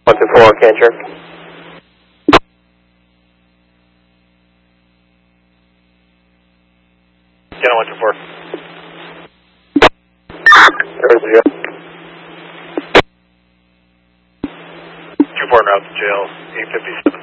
124, Cancher. Channel 124. There's you. 24 route to jail, 857.